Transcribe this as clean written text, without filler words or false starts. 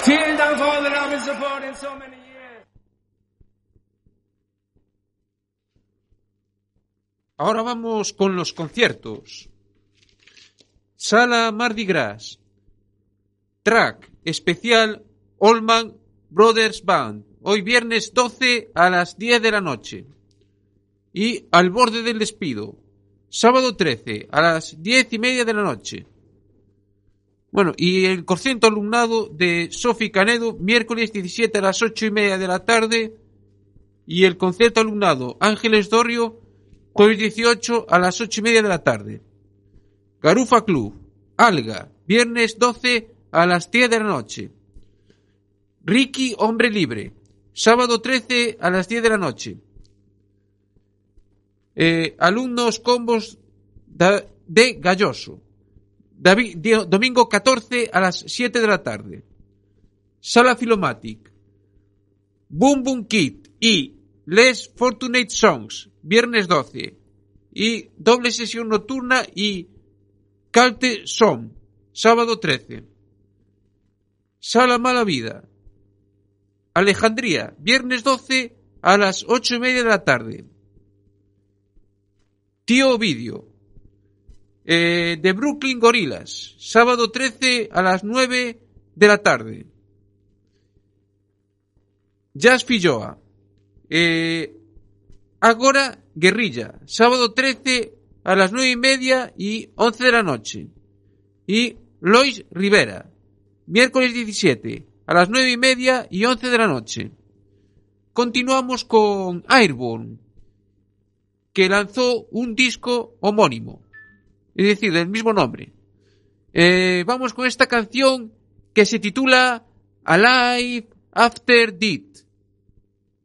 Vielen Dank for all the love and support in so many years. Ahora vamos con los conciertos. Sala Mardi Gras. Track especial Allman Brothers Band. Hoy viernes 12 a las 10 de la noche. Y Al borde del despido. Sábado 13 a las 10:30 de la noche. Bueno, y el concierto alumnado de Sofi Canedo, miércoles 17 a las 8:30 de la tarde. Y el concierto alumnado Ángeles Dorrio, jueves 18 a las 8:30 de la tarde. Garufa Club, Alga, viernes 12 a las 10 de la noche. Ricky Hombre Libre, sábado 13 a las 10 de la noche. Alumnos Combos de Galloso, domingo 14 a las 7 de la tarde. Sala Filomatic, Boom Boom Kid y Les Fortunate Songs, viernes 12. Y doble sesión nocturna y Calte Som, sábado 13. Sala Mala Vida, Alejandría, viernes 12 a las 8:30 de la tarde. Tío Ovidio, de Brooklyn Gorillas, sábado 13 a las 9 de la tarde. Jazz Filloa, Agora Guerrilla, sábado 13 a las 9:30 y 11 de la noche. Y Lois Rivera, miércoles 17 a las 9:30 y 11 de la noche. Continuamos con Airborne, que lanzó un disco homónimo, es decir, del mismo nombre. Vamos con esta canción que se titula Alive After Death.